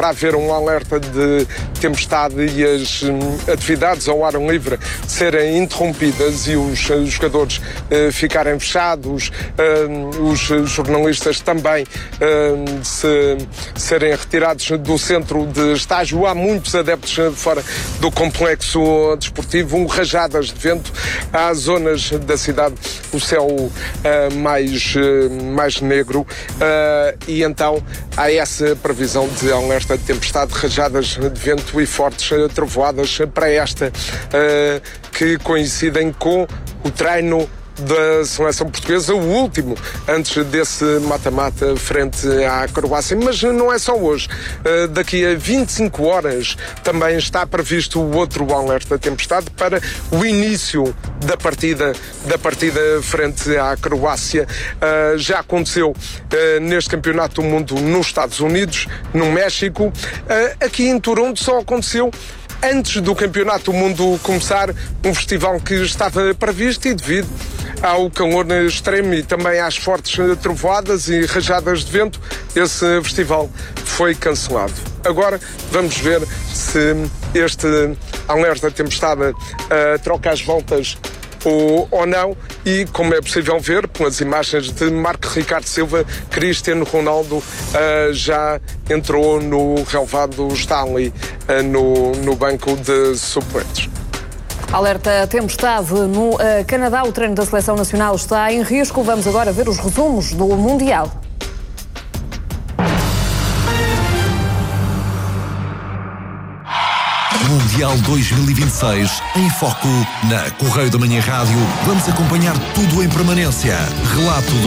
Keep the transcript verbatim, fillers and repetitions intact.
para haver um alerta de tempestade e as hum, atividades ao ar livre serem interrompidas e os, os jogadores uh, ficarem fechados, uh, os jornalistas também uh, se, serem retirados do centro de estágio. Há muitos adeptos fora do complexo desportivo, rajadas de vento. Há zonas da cidade o céu uh, mais, uh, mais negro uh, e então há essa previsão de alerta de tempestade, rajadas de vento e fortes uh, trovoadas para esta uh, que coincidem com o treino da seleção portuguesa, o último antes desse mata-mata frente à Croácia. Mas não é só hoje. Uh, daqui a vinte e cinco horas também está previsto o outro alerta tempestade para o início da partida, da partida frente à Croácia. Uh, já aconteceu uh, neste Campeonato do Mundo nos Estados Unidos, no México. Uh, aqui em Toronto só aconteceu antes do Campeonato do Mundo começar, um festival que estava previsto e devido ao calor extremo e também às fortes trovoadas e rajadas de vento, esse festival foi cancelado. Agora vamos ver se este alerta de tempestade uh, troca as voltas ou, ou não, e como é possível ver pelas imagens de Marco Ricardo Silva, Cristiano Ronaldo uh, já entrou no relevado, está ali uh, no, no banco de suplentes. Alerta tempestade no uh, Canadá. O treino da Seleção Nacional está em risco. Vamos agora ver os resumos do Mundial. Mundial dois mil e vinte e seis em foco na Correio da Manhã Rádio. Vamos acompanhar tudo em permanência. Relato do